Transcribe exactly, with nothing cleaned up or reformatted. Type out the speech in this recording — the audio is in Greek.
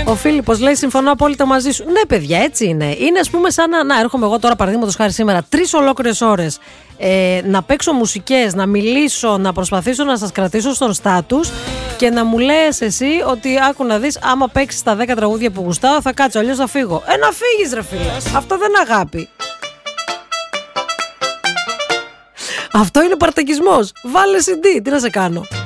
Ο Φίλιππος λέει: συμφωνώ απόλυτα μαζί σου. Ναι, παιδιά, έτσι είναι. Είναι, ας πούμε, σαν να. Να, έρχομαι εγώ τώρα, παραδείγματος χάρη σήμερα, τρεις ολόκληρες ώρες ε, να παίξω μουσικές, να μιλήσω, να προσπαθήσω να σας κρατήσω στον στάτους και να μου λες εσύ ότι άκου να δεις, άμα παίξεις τα δέκα τραγούδια που γουστάω, θα κάτσω, αλλιώς θα φύγω. Ε, να φύγεις, ρε φίλε. Αυτό δεν είναι αγάπη. Αυτό είναι παρτακισμός. Βάλε σι ντι, τι να σε κάνω.